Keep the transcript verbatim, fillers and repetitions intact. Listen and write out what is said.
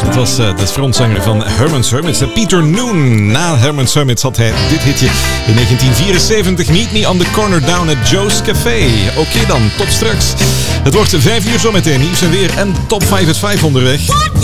Het was uh, de frontzanger van Herman's Hermits, Peter Noon. Na Herman's Hermits had hij dit hitje in negentien vierenzeventig. Meet me on the corner down at Joe's Café. Oké okay dan, tot straks. Het wordt vijf uur zometeen. Nieuws en weer en top vijf uit vijf onderweg.